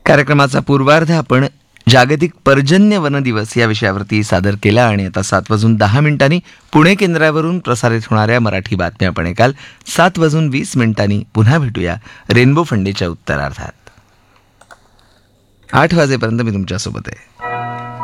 कार्यक्रमाचा पूर्वार्ध आपण जागतिक पर्जन्य वन दिवस या विषयावरती सादर केला आणि आता 7:10 पुणे केंद्रावरून प्रसारित होणाऱ्या मराठी बातम्या आपण ऐकाल. 7:20 पुन्हा भेटूया रेनबो फंडेच्या उत्तरार्धात. 8 वाजेपर्यंत मी तुमच्यासोबत आहे.